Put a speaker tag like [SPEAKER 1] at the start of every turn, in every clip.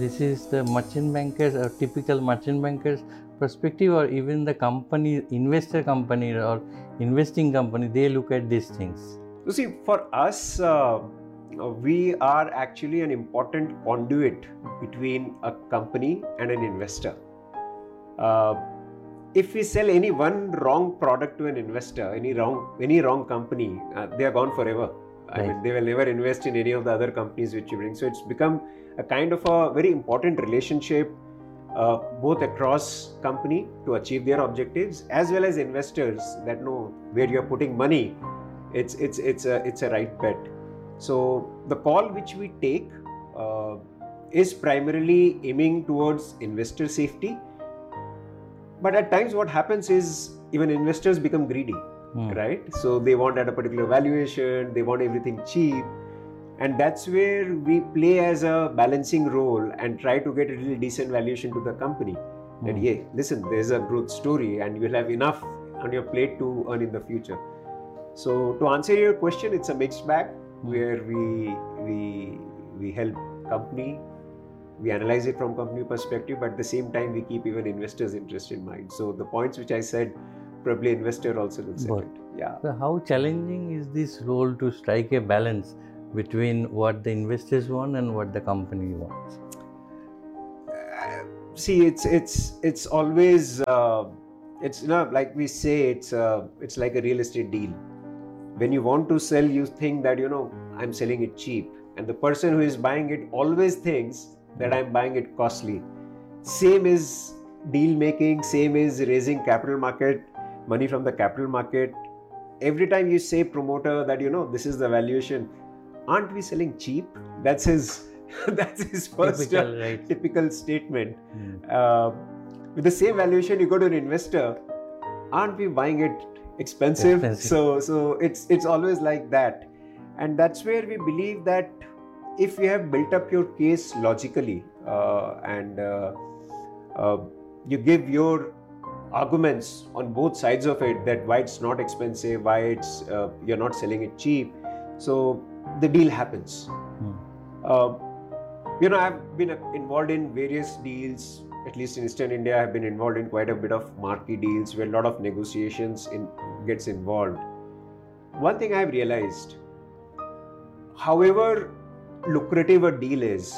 [SPEAKER 1] this is the merchant bankers or typical merchant bankers perspective, or even the company, investor company or investing company, they look at these things?
[SPEAKER 2] You see, for us, we are actually an important conduit between a company and an investor. If we sell any one wrong product to an investor, any wrong company, they are gone forever. I mean, they will never invest in any of the other companies which you bring. So it's become a kind of a very important relationship, both across company to achieve their objectives, as well as investors that know where you are putting money. It's a right bet. So the call which we take is primarily aiming towards investor safety. But at times what happens is even investors become greedy, right? So they want at a particular valuation, they want everything cheap. And that's where we play as a balancing role and try to get a little decent valuation to the company. That, yeah, listen, there's a growth story and you'll have enough on your plate to earn in the future. So to answer your question, it's a mixed bag where we help company. We analyze it from company perspective, but at the same time, we keep even investors' interest in mind. So the points which I said, probably investor also looks at it. Yeah.
[SPEAKER 1] So how challenging is this role to strike a balance between what the investors want and what the company wants?
[SPEAKER 2] See, it's always it's like we say, it's like a real estate deal. When you want to sell, you think that I'm selling it cheap, and the person who is buying it always thinks that I'm buying it costly. Same is deal making, same is raising capital market, money from the capital market. Every time you say promoter that this is the valuation, aren't we selling cheap? That's his first typical statement. With the same valuation, you go to an investor, aren't we buying it expensive? So it's always like that. And that's where we believe that if you have built up your case logically and you give your arguments on both sides of it, that why it's not expensive, why it's you're not selling it cheap, so the deal happens. I've been involved in various deals, at least in Eastern India. I've been involved in quite a bit of marquee deals where a lot of negotiations gets involved. One thing I've realized, however lucrative a deal is,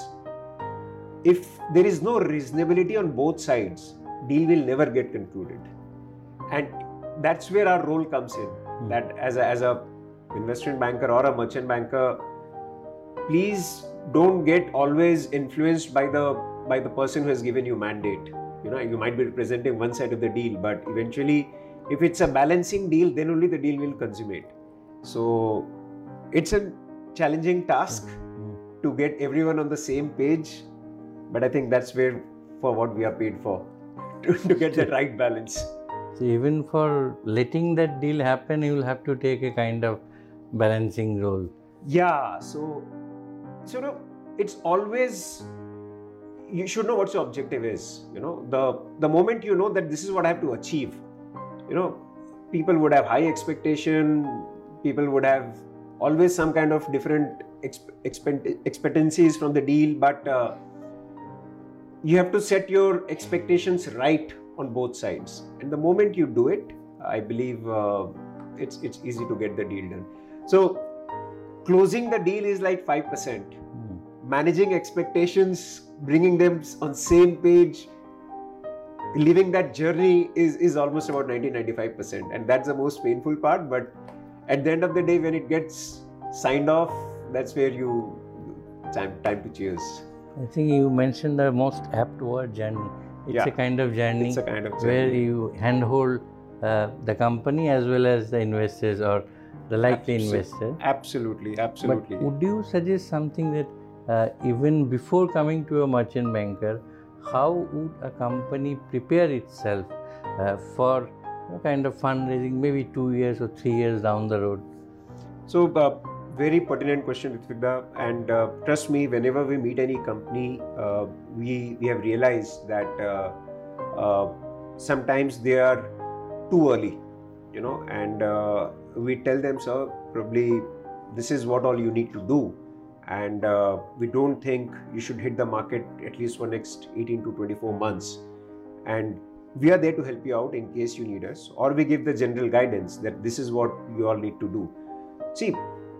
[SPEAKER 2] if there is no reasonability on both sides, deal will never get concluded. And that's where our role comes in. That as a investment banker or a merchant banker, please don't get always influenced by the person who has given you mandate. You might be representing one side of the deal, but eventually, if it's a balancing deal, then only the deal will consummate. So it's a challenging task to get everyone on the same page, but I think that's for what we are paid for, to get the right balance.
[SPEAKER 1] So even for letting that deal happen, you will have to take a kind of balancing role.
[SPEAKER 2] Yeah, so it's always, you should know what your objective is. The moment you know that this is what I have to achieve, people would have high expectation, people would have always some kind of different expectancies from the deal, but you have to set your expectations right on both sides. And the moment you do it, I believe it's easy to get the deal done. So closing the deal is like 5%. Managing expectations, bringing them on same page, living that journey is almost about 90-95%. And that's the most painful part. But at the end of the day, when it gets signed off, that's where time to cheers.
[SPEAKER 1] I think you mentioned the most apt word, journey. It's a kind of journey.
[SPEAKER 2] It's a kind of journey
[SPEAKER 1] where you handhold the company as well as the investors or the likely investor.
[SPEAKER 2] Absolutely.
[SPEAKER 1] But would you suggest something that even before coming to a merchant banker, how would a company prepare itself for a kind of fundraising, maybe 2 years or 3 years down the road?
[SPEAKER 2] So, very pertinent question, Ritvika. And trust me, whenever we meet any company, we have realized that sometimes they are too early, and we tell them, sir, probably this is what all you need to do. and we don't think you should hit the market at least for next 18 to 24 months, and we are there to help you out in case you need us, or we give the general guidance that this is what you all need to do. See,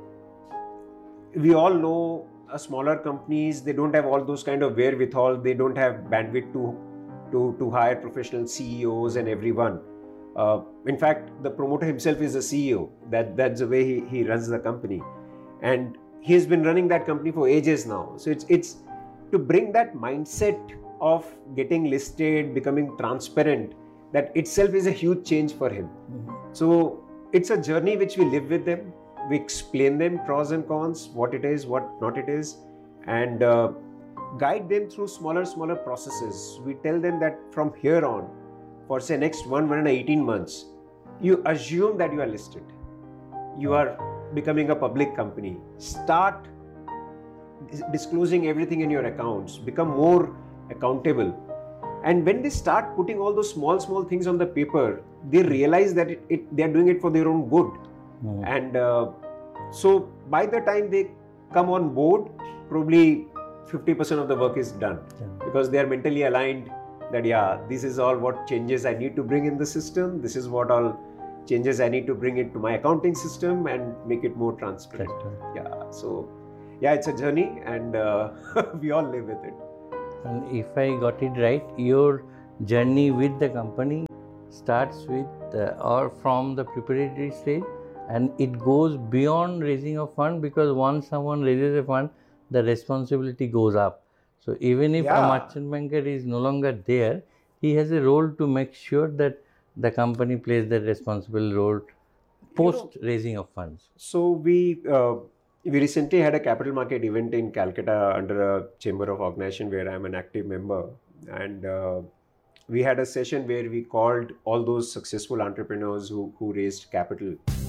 [SPEAKER 2] we all know smaller companies, they don't have all those kind of wherewithal, they don't have bandwidth to hire professional CEOs and everyone. In fact, the promoter himself is a CEO. That's the way he runs the company, and he has been running that company for ages now. So it's to bring that mindset of getting listed, becoming transparent, that itself is a huge change for him. So it's a journey which we live with them. We explain them pros and cons, what it is, what not it is, and guide them through smaller processes. We tell them that from here on, for say next 1 and 18 months, you assume that you are listed. You are becoming a public company. Start disclosing everything in your accounts. Become more accountable. And when they start putting all those small things on the paper, they realize that they are doing it for their own good. And so by the time they come on board, probably 50% of the work is done, because they are mentally aligned that this is all what changes I need to bring in the system, this is what all changes I need to bring into my accounting system and make it more transparent. So it's a journey, and we all live with it.
[SPEAKER 1] And if I got it right, your journey with the company starts with or from the preparatory stage, and it goes beyond raising a fund, because once someone raises a fund, the responsibility goes up. So even if a merchant banker is no longer there, he has a role to make sure that the company plays that responsible role post raising of funds.
[SPEAKER 2] So we recently had a capital market event in Calcutta under a chamber of organization where I am an active member, and we had a session where we called all those successful entrepreneurs who raised capital.